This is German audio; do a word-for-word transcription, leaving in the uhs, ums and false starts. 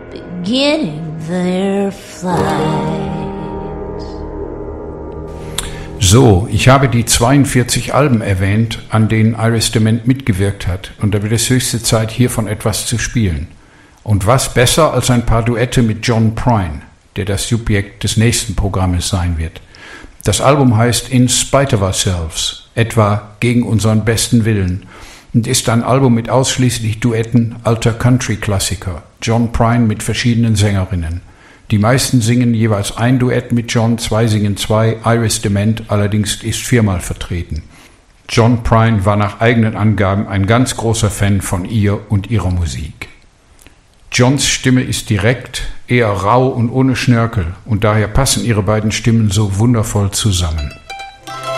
beginning their flight. So, ich habe die zweiundvierzig Alben erwähnt, an denen Iris DeMent mitgewirkt hat, und da wird es höchste Zeit, hiervon etwas zu spielen. Und was besser als ein paar Duette mit John Prine, der das Subjekt des nächsten Programmes sein wird. Das Album heißt In Spite of Ourselves, etwa gegen unseren besten Willen, und ist ein Album mit ausschließlich Duetten alter Country-Klassiker, John Prine mit verschiedenen Sängerinnen. Die meisten singen jeweils ein Duett mit John, zwei singen zwei, Iris DeMent allerdings ist viermal vertreten. John Prine war nach eigenen Angaben ein ganz großer Fan von ihr und ihrer Musik. Johns Stimme ist direkt, eher rau und ohne Schnörkel, und daher passen ihre beiden Stimmen so wundervoll zusammen.